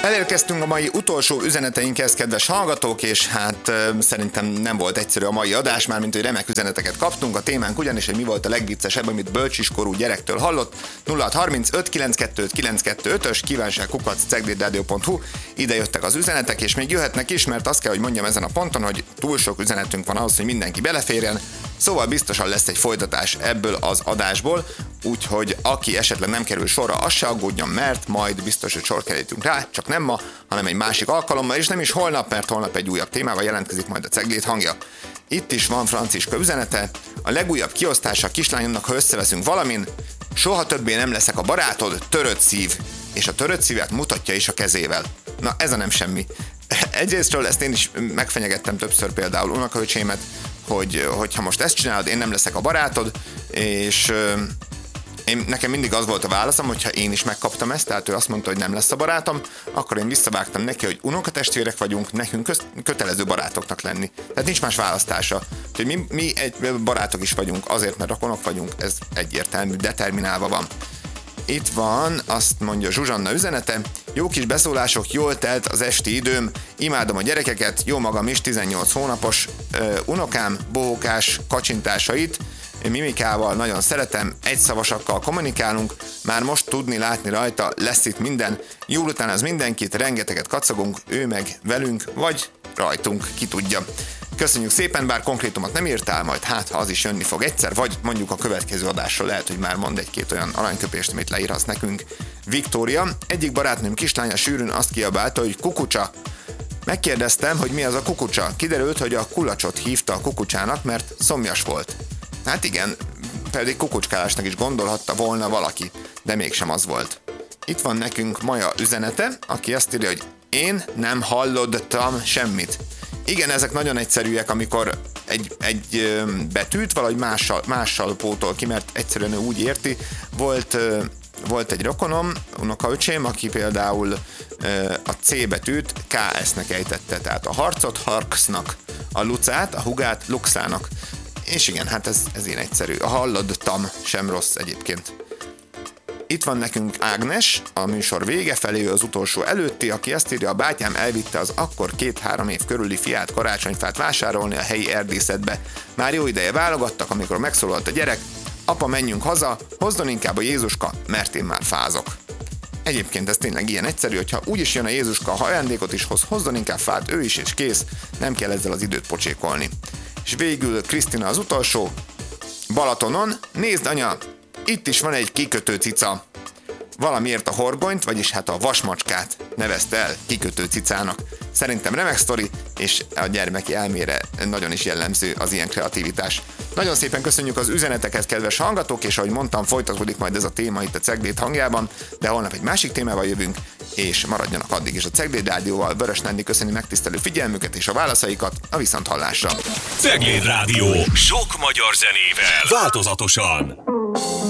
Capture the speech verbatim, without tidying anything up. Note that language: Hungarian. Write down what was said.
Elérkeztünk a mai utolsó üzeneteinkhez, kedves hallgatók, és hát e, szerintem nem volt egyszerű a mai adás, már mint hogy remek üzeneteket kaptunk. A témánk ugyanis, hogy mi volt a legviccesebb, amit bölcsiskorú gyerektől hallott. nulla hat harmincöt kilencszázkettő kilencszázkettő-ös kívánság kukac ceglédradio pont hu. Ide jöttek az üzenetek, és még jöhetnek is, mert azt kell, hogy mondjam ezen a ponton, hogy túl sok üzenetünk van ahhoz, hogy mindenki beleférjen. Szóval biztosan lesz egy folytatás ebből az adásból, úgyhogy aki esetleg nem kerül sorra, az se aggódjon, mert majd biztos, hogy sor kerítünk rá, csak nem ma, hanem egy másik alkalommal, és nem is holnap, mert holnap egy újabb témával jelentkezik majd a Ceglét hangja. Itt is van Franciska üzenete, a legújabb kiosztása a kislányomnak, ha összeveszünk valamin, soha többé nem leszek a barátod, törött szív, és a törött szívet mutatja is a kezével. Na, ez a nem semmi. Egyrésztről ezt én is megfenyegettem többször például unokaöcsémet, hogy hogyha most ezt csinálod, én nem leszek a barátod, és én, nekem mindig az volt a válaszom, hogyha én is megkaptam ezt, tehát ő azt mondta, hogy nem lesz a barátom, akkor én visszavágtam neki, hogy unokatestvérek vagyunk, nekünk köz, kötelező barátoknak lenni. Tehát nincs más választása. Úgyhogy mi, mi egy barátok is vagyunk, azért, mert rokonok vagyunk, ez egyértelmű, determinálva van. Itt van, azt mondja Zsuzsanna üzenete, jó kis beszólások, jól telt az esti időm, imádom a gyerekeket, jó magam is, tizennyolc hónapos uh, unokám, bohókás kacsintásait, mimikával nagyon szeretem, egyszavasakkal kommunikálunk, már most tudni, látni rajta, lesz itt minden, jól után az mindenkit, rengeteget kacagunk, ő meg velünk, vagy rajtunk, ki tudja. Köszönjük szépen, bár konkrétumot nem írtál, majd hát, ha az is jönni fog egyszer, vagy mondjuk a következő adásra lehet, hogy már mond egy-két olyan aranyköpést, amit leírhatsz nekünk. Viktória, egyik barátnőm kislánya sűrűn azt kiabálta, hogy kukucsa. Megkérdeztem, hogy mi az a kukucsa. Kiderült, hogy a kulacsot hívta a kukucsának, mert szomjas volt. Hát igen, pedig kukucskálásnak is gondolhatta volna valaki, de mégsem az volt. Itt van nekünk Maja üzenete, aki azt írja, hogy én nem hallottam semmit. Igen, ezek nagyon egyszerűek, amikor egy, egy betűt valahogy mással, mással pótol ki, mert egyszerűen ő úgy érti. Volt, volt egy rokonom, unokaöcsém, aki például a C betűt ká es-nek ejtette, tehát a harcot harksznak, a lucát, a hugát luxának. És igen, hát ez, ez ilyen egyszerű. A hallottam sem rossz egyébként. Itt van nekünk Ágnes, a műsor vége felé, az utolsó előtti, aki azt írja, a bátyám elvitte az akkor két-három év körüli fiát karácsonyfát vásárolni a helyi erdészetbe. Már jó ideje válogattak, amikor megszólalt a gyerek, apa, menjünk haza, hozzon inkább a Jézuska, mert én már fázok. Egyébként ez tényleg ilyen egyszerű, hogyha úgyis jön a Jézuska, ha ajándékot is hoz, hozzon inkább fát ő is, és kész, nem kell ezzel az időt pocsékolni. És végül Krisztina az utolsó, Balatonon, nézd anya, itt is van egy kikötő cica. Valamiért a horgonyt, vagyis hát a vasmacskát nevezte el kikötő cicának. Szerintem remek sztori, és a gyermeki elmére nagyon is jellemző az ilyen kreativitás. Nagyon szépen köszönjük az üzeneteket, kedves hallgatók, és ahogy mondtam, folytatódik majd ez a téma itt a Ceglét hangjában, de holnap egy másik témával jövünk, és maradjanak addig is a Ceglét Rádióval. Vörös Nándi köszöni megtisztelő figyelmüket és a válaszaikat, a viszonthallásra. Ceglét Rádió, sok magyar zenével, változatosan.